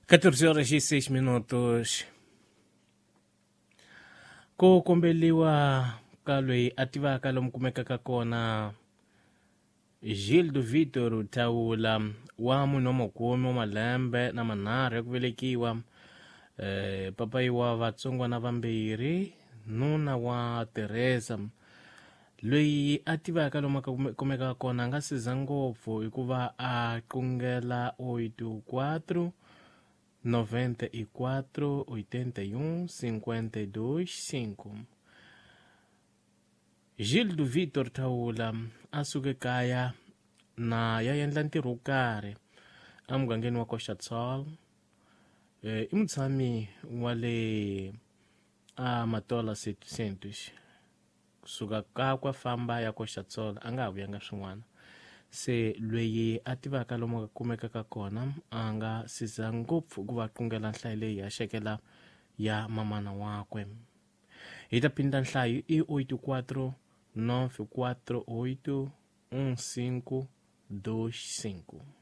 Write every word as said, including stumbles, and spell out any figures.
catorze horas e seis minutos. Ku kombeliwa ka loyi a tivaka lomu kumekaka kona Gildo Vitor Thawula wa munomakumi wa malembe na manharhu ya ku velekiwa, eh, papai wa vatsongwana vambirhi, nuna wa Teresa loyi a tivaka lomu ka kumekaka kona a nga siza ngopfu hikuva a qungela oito quatro noventa e quatro oitenta e um cinquenta e dois cinco. Gildo Vitor Thawula a suke kaya na ya endla ntirho wo karhi a mugangeni wa Koxatsol. Eh, i mutshami wa le a Matola Santos, kusuka ka kwa famba ya Koxatsol a nga ha vuyanga swin'wana. Se loyi a tivaka lomu ka kumekaka kona a nga siza ngopfu ku va qungela nhlayo leyi ya xekela ya mamana wakwe. Hi ta pinda nhlayo i oito quatro nove quatro oito um cinco dois cinco.